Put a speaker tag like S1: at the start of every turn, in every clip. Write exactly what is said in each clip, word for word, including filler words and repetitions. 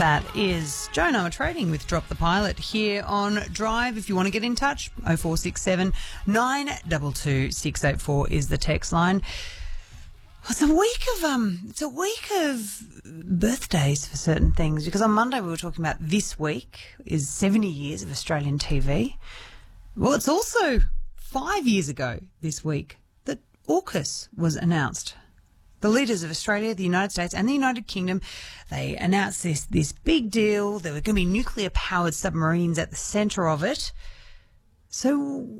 S1: That is Joe Noah Trading with Drop the Pilot here on Drive. If you want to get in touch, oh four six seven, nine two two, six eight four is the text line. It's a week of um, it's a week of birthdays for certain things, because on Monday we were talking about this week is seventy years of Australian T V. Well, it's also five years ago this week that AUKUS was announced. The leaders of Australia, the United States and the United Kingdom, they announced this this big deal. There were going to be nuclear-powered submarines at the centre of it. So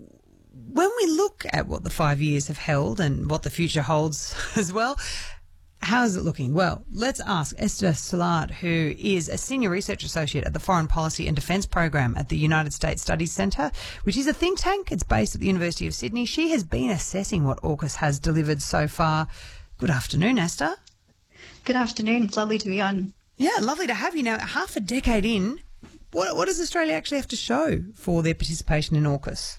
S1: when we look at what the five years have held and what the future holds as well, how is it looking? Well, let's ask Esther Szilard, who is a Senior Research Associate at the Foreign Policy and Defence Program at the United States Studies Centre, which is a think tank. It's based at the University of Sydney. She has been assessing what AUKUS has delivered so far. Good afternoon, Esther.
S2: Good afternoon. It's lovely to be on.
S1: Yeah, lovely to have you. Now, half a decade in, what, what does Australia actually have to show for their participation in AUKUS?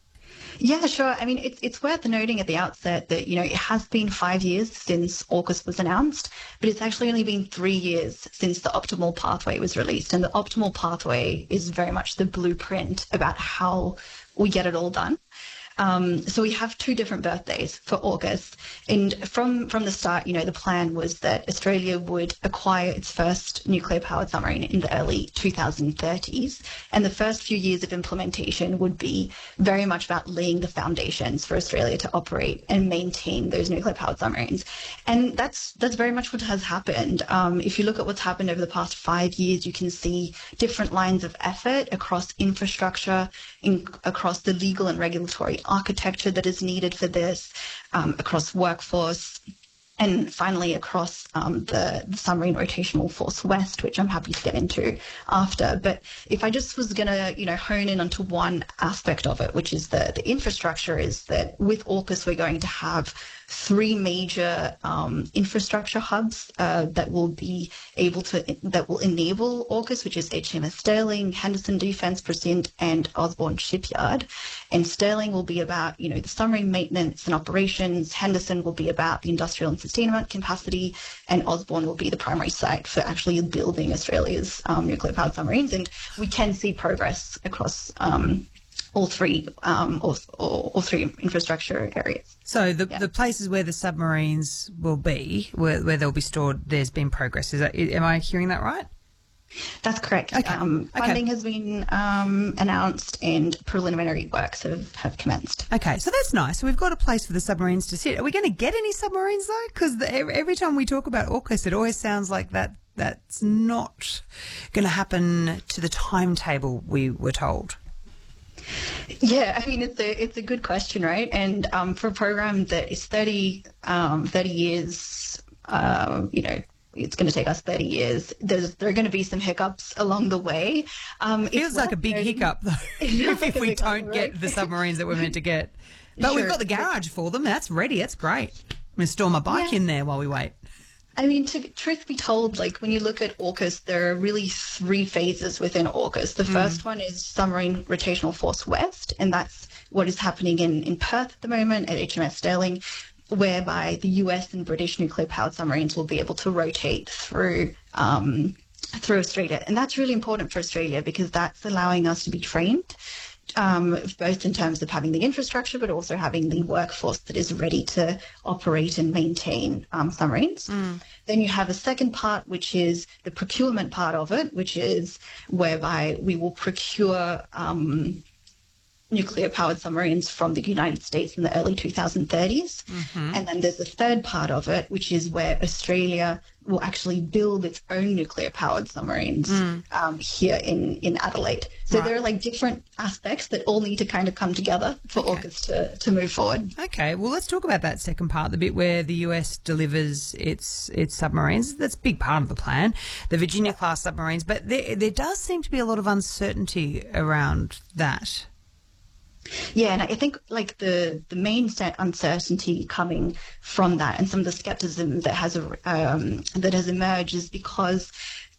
S2: Yeah, sure. I mean, it's it's worth noting at the outset that, you know, it has been five years since AUKUS was announced, but it's actually only been three years since the Optimal Pathway was released. And the Optimal Pathway is very much the blueprint about how we get it all done. Um, so we have two different birthdays for AUKUS, and from, from the start, you know, the plan was that Australia would acquire its first nuclear-powered submarine in the early twenty thirties, and the first few years of implementation would be very much about laying the foundations for Australia to operate and maintain those nuclear-powered submarines. And that's that's very much what has happened. Um, if you look at what's happened over the past five years, you can see different lines of effort across infrastructure, in, across the legal and regulatory architecture that is needed for this, um, across workforce, and finally across um, the, the Submarine Rotational Force West, which I'm happy to get into after. But if I just was going to, you know, hone in onto one aspect of it, which is the, the infrastructure, is that with AUKUS we're going to have three major um, infrastructure hubs uh, that will be able to, that will enable AUKUS, which is H M S Stirling, Henderson Defence Precinct, and Osborne Shipyard. And Stirling will be about, you know, the submarine maintenance and operations. Henderson will be about the industrial and sustainment capacity, and Osborne will be the primary site for actually building Australia's um, nuclear-powered submarines. And we can see progress across um, all three, um, all, all, all three infrastructure areas.
S1: So the
S2: yeah.
S1: the places where the submarines will be, where, where they'll be stored, there's been progress. Is that, am I hearing that right?
S2: That's correct.
S1: Okay.
S2: Um,
S1: okay.
S2: Funding has been um, announced and preliminary works have, have commenced.
S1: Okay, so that's nice. So we've got a place for the submarines to sit. Are we going to get any submarines, though? Because every time we talk about AUKUS, it always sounds like that that's not going to happen to the timetable we were told.
S2: Yeah, I mean, it's a it's a good question, right? And um, for a program that is thirty, um, thirty years, uh, you know, it's going to take us thirty years. There's, there are going to be some hiccups along the way. Um,
S1: it feels like a big noting, hiccup, though, if, if we don't get right? the submarines that we're meant to get. But sure. We've got the garage for them. That's ready. That's great. I'm going to store my bike yeah. in there while we wait.
S2: I mean, to truth be told, like when you look at AUKUS, there are really three phases within AUKUS. The mm. first one is Submarine Rotational Force West, and that's what is happening in, in Perth at the moment at H M S Stirling, whereby the U S and British nuclear-powered submarines will be able to rotate through um, through Australia. And that's really important for Australia because that's allowing us to be trained, um, both in terms of having the infrastructure, but also having the workforce that is ready to operate and maintain um, submarines. Mm. Then you have a second part, which is the procurement part of it, which is whereby we will procure um, nuclear-powered submarines from the United States in the early twenty thirties. Mm-hmm. And then there's the third part of it, which is where Australia will actually build its own nuclear-powered submarines mm. um, here in, in Adelaide. So right. there are like different aspects that all need to kind of come together for okay. AUKUS to, to move forward.
S1: Okay, well, let's talk about that second part, the bit where the U S delivers its its submarines. That's a big part of the plan, the Virginia-class submarines. But there, there does seem to be a lot of uncertainty around that.
S2: Yeah, and I think like the, the main uncertainty coming from that and some of the skepticism that has um, that has emerged is because